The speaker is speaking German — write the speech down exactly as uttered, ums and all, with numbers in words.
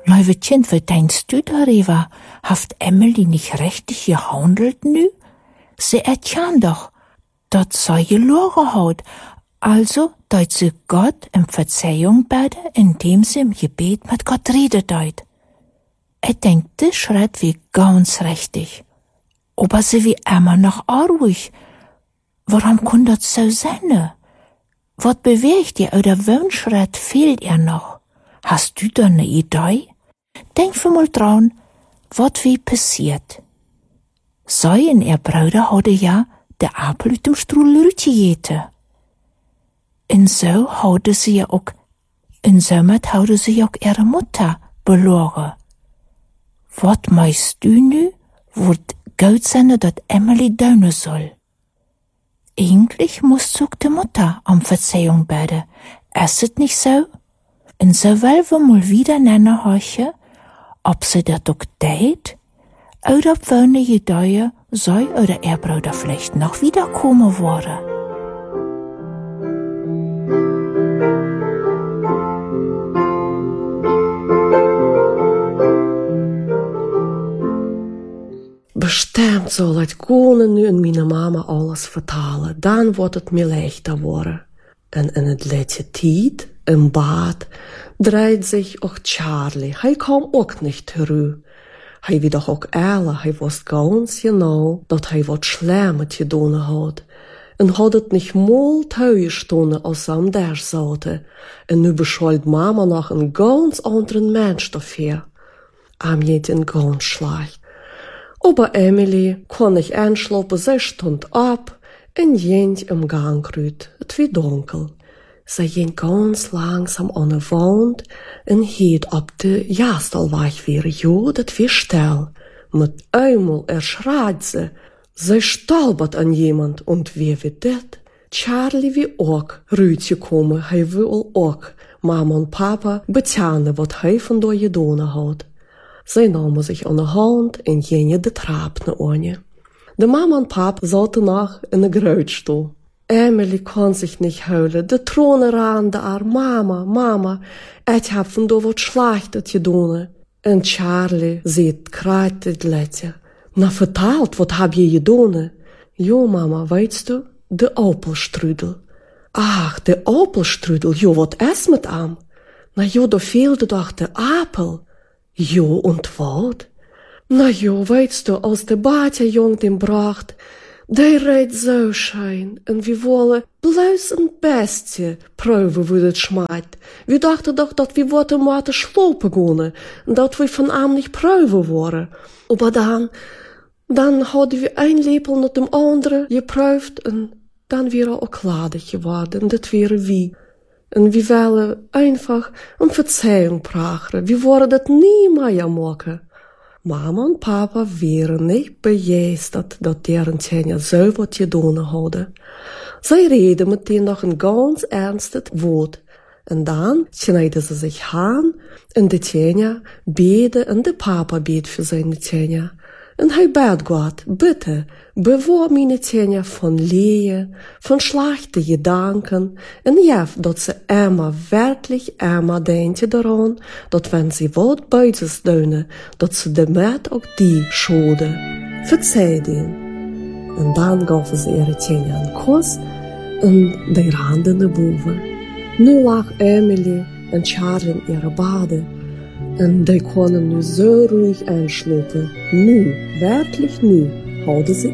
Lieve kind, wat denkst du darüber? Haft Emily nicht richtig gehandelt nu? Sie erkennt doch, dat sei gelogen hat. Also, dat sie Gott um Verzeihung bete, indem sie im Gebet mit Gott redet deit. Ich denk, das Schritt wie ganz richtig. Aber sie wie immer noch unruhig. Warum kann das so sein? Was bewegt ihr oder welchen Schritt fehlt ihr noch? Hast du da ne Idee? Denk für mal dran, was wie passiert. Sie und ihr Bruder hadden ja de Apel uit dem Strudel gegeten. Und so hadden sie ja auch, und somit hadden sie auch ihre Mutter verloren. Was meinst du nu, wird gut sein, dass Emily daunen soll? Eigentlich muss auch die Mutter um Verzeihung beten. Ist es nicht so? Und so wollen wir mal wieder nennen horchen, ob sie das auch tät, oder ob wir Idee sei oder ihr Bruder vielleicht noch wiederkommen wollen. Bestimmt soll ich kunnen nu en meine Mama alles vertalen, dann wordt het mir leichter worden. En in het letzte tijd, im Bad, dreht sich auch Charlie. Hij kam ook nicht terug. Hij wie doch ook ehrlich, hij wist ganz genau, dat hij wat Schlimmes gedaan had. En had het nicht mal thuisgestonden als ze am der zaten. En nu beschuldigt Mama noch een ganz anderen Mensch dafür. Am geht ihn ganz schlecht. Aber Emily kon nicht einschlafen, sie stond ab en ging im Gang rüt. Het wie donkel. Sie ging ganz langsam an de Wand en hielt op de jastelweg weer. Jo, dat wie still. Mit einmal erschreit sie. Sie stolpert an jemand und wie wird dat? Charlie wie ook rüt gekommen. Hij wil ook Mama und Papa betalen wat hij vandaag gedaan had. Sie nahmen sich an der Hand und gingen de Trap nach unten. De Mama und Papa saßen noch in der Grötstuhl. Emily kon sich nicht heulen. De Tränen ran da, Mama, Mama, ich hab von da wat Schlechtes gedaan. Und Charlie sieht kreit het Lätje. Na, vertelt, wat hab je gedaan? Jo, Mama, weißt du, de Apelstrudel. Ach, de Apelstrudel, jo, wat is mit am? Na jo, da fehlte doch de Apel. Jo, und wat? Na jo, weißt du, als de Batja jong den bracht, der redt so schön, und wir wollen bloß ein Bestie prüfen, wie das schmeckt. Wir dachten doch, dass wir wollten mal schlopen gehen, und dass wir von ihm nicht prüfen wollen. Aber dann, dann hadden wir ein Lepel nach dem anderen geprüft, und dann wäre er auch kladig geworden, und das wäre wie. Und wir wollen einfach um Verzeihung praten. Wir wollen das nie mehr machen. Mama und Papa waren nicht begeistert, dass deren Kinder so was gedaan hadden. Sie reden mit denen noch ein ganz ernstes Wort. Und dann schneiden sie sich an, und die Kinder beten, und der Papa betet für seine Kinder. Und hij bat Gott, bitte, bewahr meine Kinder von Lehe, von schlechten Gedanken, und ja, dass sie immer, wirklich immer denken daran, dass wenn sie was Böses tun, dass sie damit auch die Schulden verzeiht ihnen. Und dann gaven sie ihre Kinder einen Kuss, und die randen nach boven. Nu lag Emily und Charlie in ihre Bade. Und die konden nu so ruhig einschlafen. Nu, wirklich nu, hadden sie